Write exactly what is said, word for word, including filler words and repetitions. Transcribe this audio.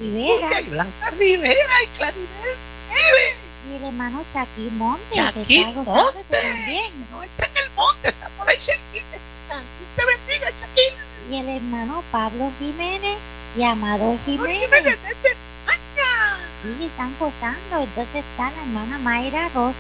Rivera. Uy, hay Blanca Rivera y Claribel Nieves. Y el hermano Chaquín Monte, Chaquín que está gozando Monte. también. No está en el monte, está por ahí cerquita. Dios te bendiga, Chaquín. Y el hermano Pablo Jiménez y Amador Jiménez. Jiménez desde España. Sí, están gozando. Entonces está la hermana Mayra Rosa